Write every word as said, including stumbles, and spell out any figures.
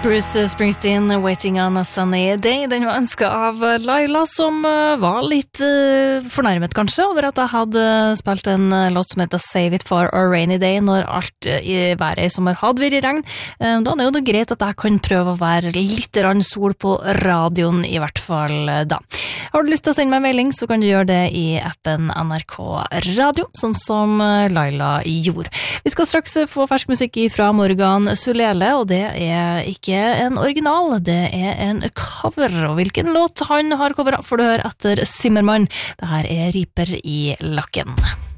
Bruce Springsteen, Waiting on a Sunny Day. Den var ønsket av Laila, som var litt uh, fornærmet kanskje over at jeg hadde spilt en låt som heter Save It for a Rainy Day når alt i været i sommer hadde vært i regn. Uh, da er det jo det greit at jeg kan prøve å være litt rann sol på radioen, i hvert fall da. Har du lyst til å sende meg en melding, så kan du gjøre det i appen N R K Radio, sånn som Laila gjorde. Vi skal straks få fersk musikk fra Morgan Sulele, og det er ikke en original, det er en cover, og hvilken låt han har coveret får du høre etter Zimmermann. Det her er Riper i lakken.